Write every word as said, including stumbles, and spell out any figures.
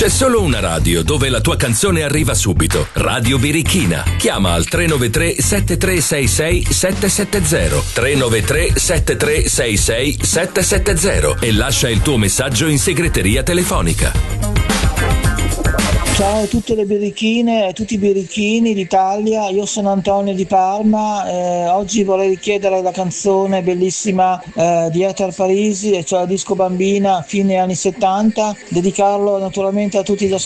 C'è solo una radio dove la tua canzone arriva subito. Radio Birichina. Chiama al tre nove tre sette tre sei sei sette sette zero tre nove tre sette tre sei sei sette sette zero e lascia il tuo messaggio in segreteria telefonica. Ciao a tutte le birichine e tutti i birichini d'Italia, io sono Antonio di Parma, eh, oggi vorrei richiedere la canzone bellissima eh, di Eter Parisi, e cioè Disco Bambina, fine anni settanta, dedicarlo naturalmente a tutti gli ascoltatori